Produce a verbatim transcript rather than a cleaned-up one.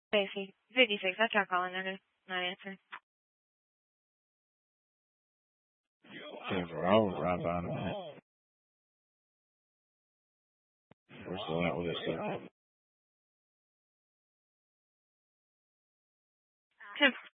Stacy. fifty-six. I tried calling her. Not answering. Okay, bro. I'll ride by in a minute. We're still out with this stuff. Ten